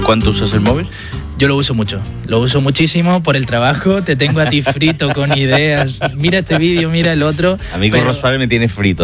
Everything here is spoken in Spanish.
¿Cuánto usas el móvil? Yo lo uso mucho, lo uso muchísimo por el trabajo, te tengo a ti frito con ideas, mira este vídeo, mira el otro. A mí con Rosfare me tiene frito.